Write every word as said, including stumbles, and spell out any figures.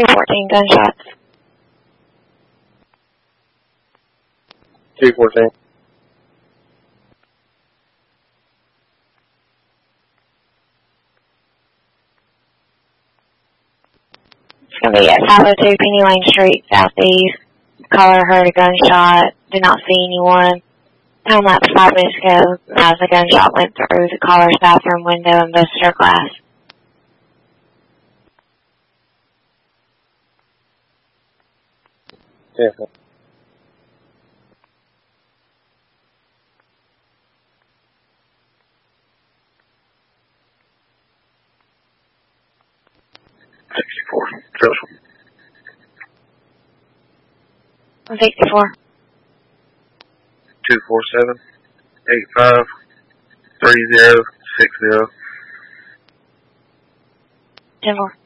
two fourteen, gunshots. two fourteen. It's going to be at five oh two Penny Lane Street, southeast. Caller heard a gunshot. Did not see anyone. Time lapse five minutes ago as the gunshot went through the caller's bathroom window and busted her glass. Yeah. sixty-four. Joseph. sixty-four. two four seven, eight five, three zero six zero. ten four.